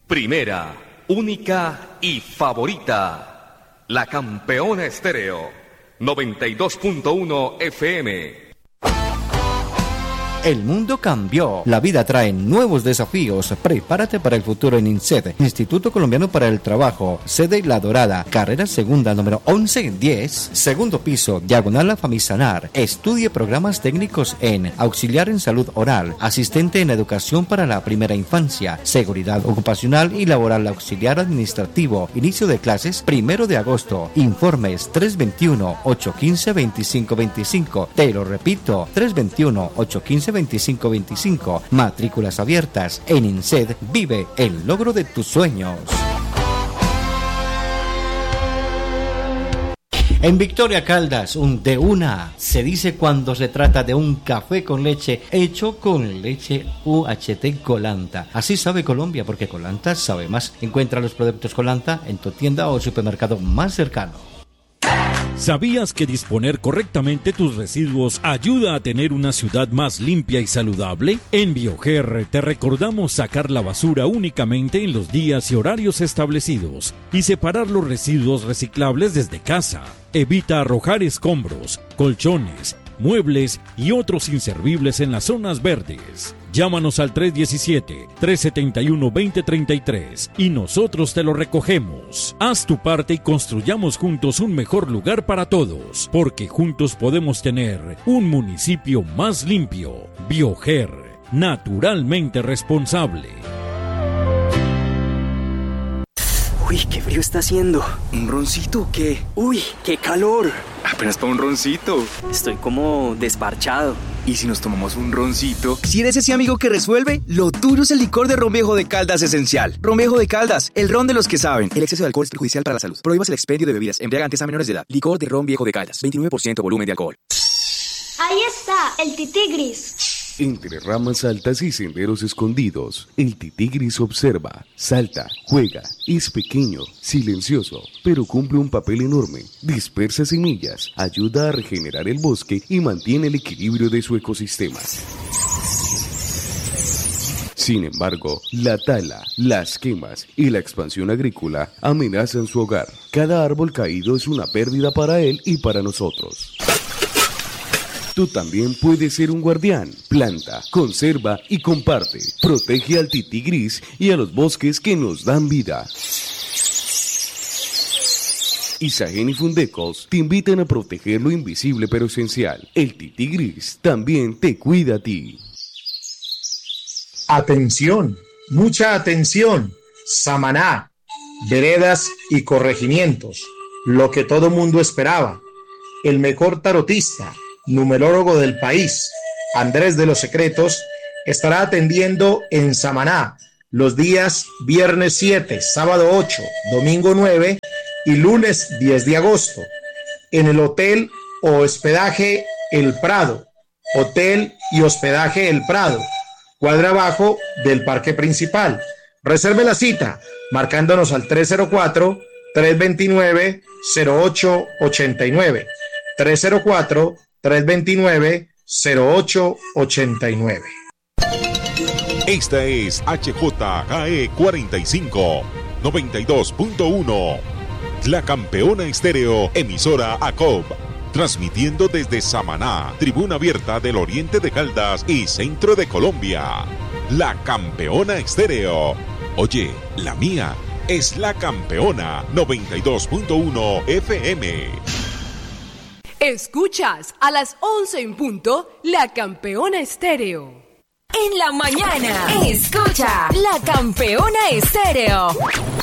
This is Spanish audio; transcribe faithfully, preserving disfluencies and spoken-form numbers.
Primera, única y favorita. La Campeona Estéreo. noventa y dos punto uno F M. El mundo cambió. La vida trae nuevos desafíos. Prepárate para el futuro en INSED, Instituto Colombiano para el Trabajo, sede La Dorada, carrera segunda número once diez, segundo piso, diagonal a Famisanar. Estudie programas técnicos en auxiliar en salud oral, asistente en educación para la primera infancia, seguridad ocupacional y laboral auxiliar administrativo. Inicio de clases primero de agosto. Informes tres dos uno, ocho uno cinco, dos cinco dos cinco. Te lo repito, tres dos uno, ocho uno cinco, veinticinco veinticinco. Matrículas abiertas. En INSED vive el logro de tus sueños. En Victoria Caldas, un de una se dice cuando se trata de un café con leche hecho con leche U H T Colanta. Así sabe Colombia, porque Colanta sabe más. Encuentra los productos Colanta en tu tienda o supermercado más cercano. ¿Sabías que disponer correctamente tus residuos ayuda a tener una ciudad más limpia y saludable? En Bioger te recordamos sacar la basura únicamente en los días y horarios establecidos y separar los residuos reciclables desde casa. Evita arrojar escombros, colchones, muebles y otros inservibles en las zonas verdes. Llámanos al tres uno siete, tres siete uno, dos cero tres tres y nosotros te lo recogemos. Haz tu parte y construyamos juntos un mejor lugar para todos, porque juntos podemos tener un municipio más limpio. Bioger, naturalmente responsable. Uy, qué frío está haciendo. ¿Un roncito o qué? Uy, qué calor. Apenas para un roncito. Estoy como desparchado. ¿Y si nos tomamos un roncito? Si eres ese amigo que resuelve, lo tuyo es el licor de Ron Viejo de Caldas Esencial. Ron Viejo de Caldas, el ron de los que saben. El exceso de alcohol es perjudicial para la salud. Prohíbas el expendio de bebidas embriagantes a menores de edad. Licor de Ron Viejo de Caldas, veintinueve por ciento volumen de alcohol. Ahí está, el titigris. Entre ramas altas y senderos escondidos, el titigris observa, salta, juega, es pequeño, silencioso, pero cumple un papel enorme. Dispersa semillas, ayuda a regenerar el bosque y mantiene el equilibrio de su ecosistema. Sin embargo, la tala, las quemas y la expansión agrícola amenazan su hogar. Cada árbol caído es una pérdida para él y para nosotros. Tú también puedes ser un guardián. Planta, conserva y comparte. Protege al titigris y a los bosques que nos dan vida. Isagen y Fundecos te invitan a proteger lo invisible pero esencial. El titigris también te cuida a ti. Atención, mucha atención. Samaná, veredas y corregimientos. Lo que todo mundo esperaba. El mejor tarotista, numerólogo del país, Andrés de los Secretos, estará atendiendo en Samaná los días viernes siete, sábado ocho, domingo nueve y lunes diez de agosto, en el Hotel o Hospedaje El Prado, Hotel y Hospedaje El Prado, cuadra abajo del Parque Principal. Reserve la cita marcándonos al tres cero cuatro, tres dos nueve, cero ocho ocho nueve, tres cero cuatro, tres dos nueve, cero ocho ocho nueve. Esta es H J K E cuarenta y cinco, noventa y dos punto uno. La Campeona Estéreo, emisora A C O B. Transmitiendo desde Samaná, tribuna abierta del oriente de Caldas y centro de Colombia. La Campeona Estéreo. Oye, la mía es La Campeona noventa y dos punto uno F M. Escuchas a las once en punto La Campeona Estéreo. En la mañana, escucha La Campeona Estéreo.